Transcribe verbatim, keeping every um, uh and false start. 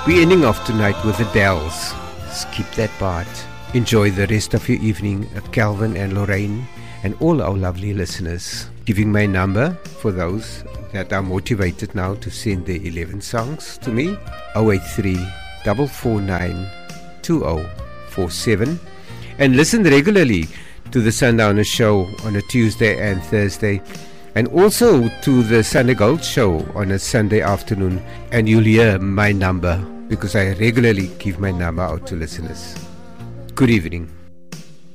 We're ending off tonight with the Dells. Skip that part. Enjoy the rest of your evening, uh, Calvin and Lorraine, and all our lovely listeners. Giving my number for those that are motivated now to send their eleven songs to me, oh eight three, four four nine, two oh four seven. And listen regularly to the Sundowner Show on a Tuesday and Thursday, and also to the Sunday Gold Show on a Sunday afternoon, and you'll hear my number, because I regularly give my number out to listeners. Good evening.